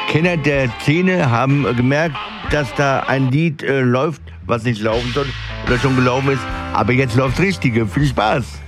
Kenner der Szene haben gemerkt, dass da ein Lied läuft, was nicht laufen soll oder schon gelaufen ist. Aber jetzt läuft's Richtige. Viel Spaß!